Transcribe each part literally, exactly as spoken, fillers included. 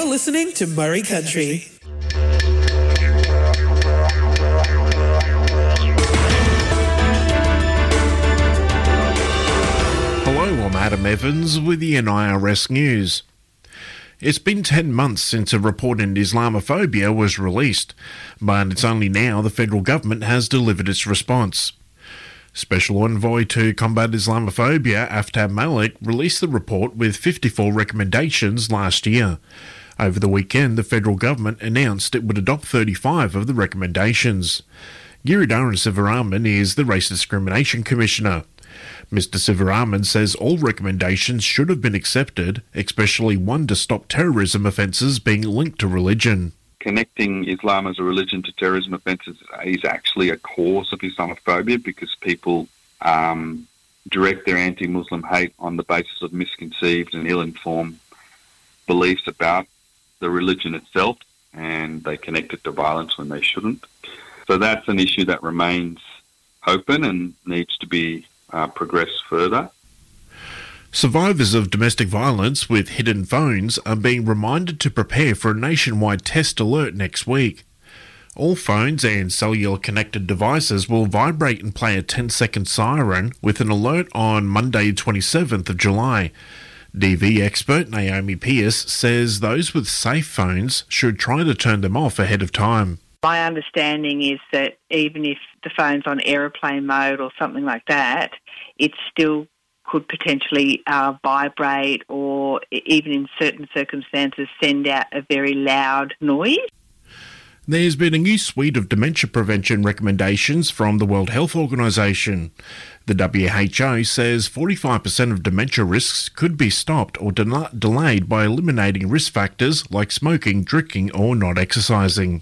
You're listening to Murray Country. Hello, I'm Adam Evans with the N I R S News. It's been ten months since a report into Islamophobia was released, but it's only now the federal government has delivered its response. Special Envoy to Combat Islamophobia, Aftab Malik, released the report with fifty-four recommendations last year. Over the weekend, the federal government announced it would adopt thirty-five of the recommendations. Giridharaman Sivaraman is the Race Discrimination Commissioner. Mister Sivaraman says all recommendations should have been accepted, especially one to stop terrorism offences being linked to religion. Connecting Islam as a religion to terrorism offences is actually a cause of Islamophobia because people um, direct their anti-Muslim hate on the basis of misconceived and ill-informed beliefs about the religion itself, and they connect it to violence when they shouldn't. So that's an issue that remains open and needs to be uh, progressed further. Survivors of domestic violence with hidden phones are being reminded to prepare for a nationwide test alert next week. All phones and cellular connected devices will vibrate and play a ten-second siren with an alert on Monday, twenty-seventh of July. D V expert Naomi Pierce says those with safe phones should try to turn them off ahead of time. My understanding is that even if the phone's on aeroplane mode or something like that, it still could potentially uh, vibrate or even in certain circumstances send out a very loud noise. There's been a new suite of dementia prevention recommendations from the World Health Organization. The W H O says forty-five percent of dementia risks could be stopped or de- delayed by eliminating risk factors like smoking, drinking or not exercising.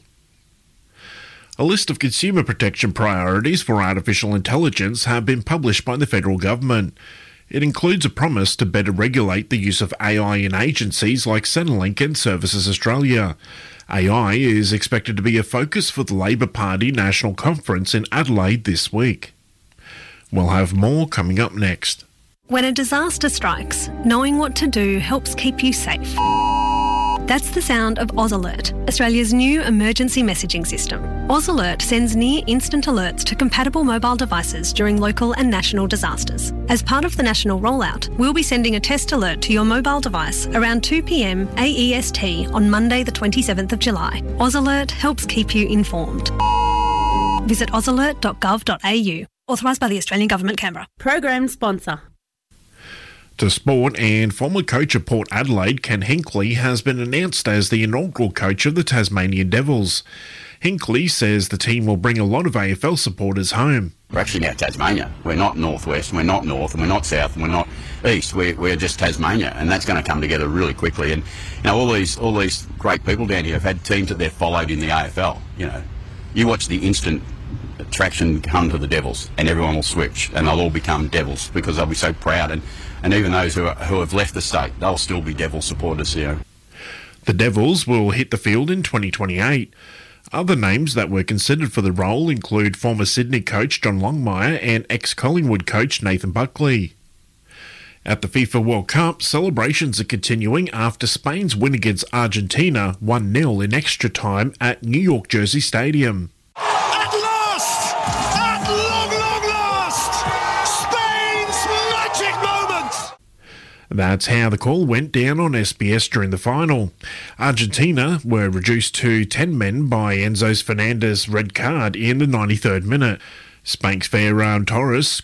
A list of consumer protection priorities for artificial intelligence have been published by the federal government. It includes a promise to better regulate the use of A I in agencies like Centrelink and Services Australia. A I is expected to be a focus for the Labor Party National Conference in Adelaide this week. We'll have more coming up next. When a disaster strikes, knowing what to do helps keep you safe. That's the sound of AusAlert, Australia's new emergency messaging system. AusAlert sends near-instant alerts to compatible mobile devices during local and national disasters. As part of the national rollout, we'll be sending a test alert to your mobile device around two p.m. A E S T on Monday the twenty-seventh of July. AusAlert helps keep you informed. Visit ausalert dot gov dot a u. Authorised by the Australian Government, Canberra. Program sponsor. To sport, and former coach of Port Adelaide, Ken Hinkley, has been announced as the inaugural coach of the Tasmanian Devils. Hinkley says the team will bring a lot of A F L supporters home. We're actually now Tasmania. We're not northwest, we're not north, and we're not south, and we're not east. We're, we're just Tasmania, and that's going to come together really quickly. And you know, all these all these great people down here have had teams that they've followed in the A F L. You know, you watch the instant attraction come to the Devils, and everyone will switch, and they'll all become Devils because they'll be so proud. And, and even those who are, who have left the state, they'll still be Devil supporters here. The Devils will hit the field in twenty twenty-eight. Other names that were considered for the role include former Sydney coach John Longmire and ex-Collingwood coach Nathan Buckley. At the FIFA World Cup, celebrations are continuing after Spain's win against Argentina one nil in extra time at New York Jersey Stadium. That's how the call went down on S B S during the final. Argentina were reduced to ten men by Enzo Fernandez's red card in the ninety-third minute. Spain's Ferran Torres